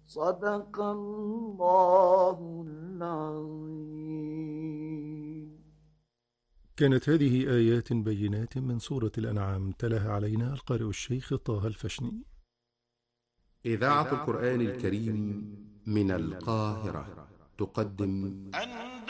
صدق الله العظيم. كانت هذه آيات بينات من سورة الأنعام، تلاها علينا القارئ الشيخ طه الفشني. إذاعة القرآن الكريم من القاهرة تقدم